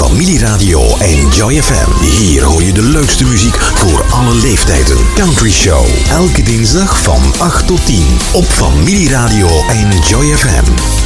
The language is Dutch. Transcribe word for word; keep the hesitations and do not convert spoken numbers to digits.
Familieradio Enjoy F M. Hier hoor je de leukste muziek voor alle leeftijden. Country Show. Elke dinsdag van acht tot tien. Op Familieradio Enjoy F M.